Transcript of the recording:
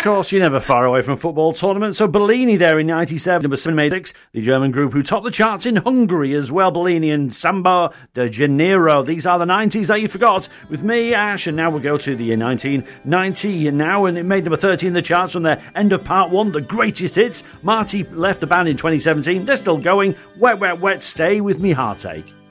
course, you're never far away from a football tournament. So Bellini there in 97, number 7 made six, the German group who topped the charts in Hungary as well. Bellini and Samba de Janeiro. These are the 90s that you forgot with me, Ash. And now we'll go to the year 1990 now, and it made number 30 in the charts from their end of part one, the greatest hits. Marty left the band in 2017. They're still going. Wet, wet, wet, stay with me, heartache.